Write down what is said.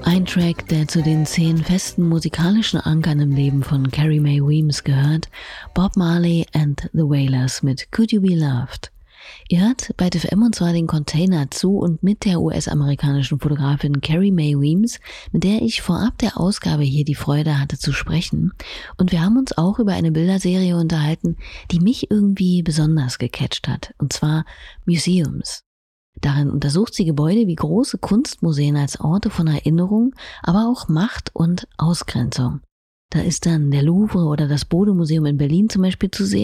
Ein Track, der zu den 10 festen musikalischen Ankern im Leben von Carrie Mae Weems gehört, Bob Marley and the Wailers mit Could You Be Loved. Ihr hört bei FM und zwar den Container zu und mit der US-amerikanischen Fotografin Carrie Mae Weems, mit der ich vorab der Ausgabe hier die Freude hatte zu sprechen. Und wir haben uns auch über eine Bilderserie unterhalten, die mich irgendwie besonders gecatcht hat, und zwar Museums. Darin untersucht sie Gebäude wie große Kunstmuseen als Orte von Erinnerung, aber auch Macht und Ausgrenzung. Da ist dann der Louvre oder das Bode-Museum in Berlin zum Beispiel zu sehen.